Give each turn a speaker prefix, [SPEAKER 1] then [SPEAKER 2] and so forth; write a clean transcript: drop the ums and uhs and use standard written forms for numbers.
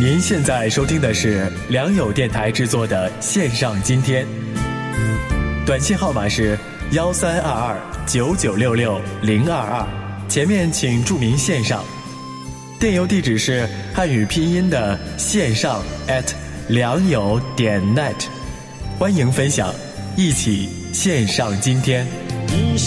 [SPEAKER 1] 您现在收听的是良友电台制作的线上今天，短信号码是13229966-022，前面请注明线上。电邮地址是汉语拼音的线上@良友.net，欢迎分享，一起线上今天。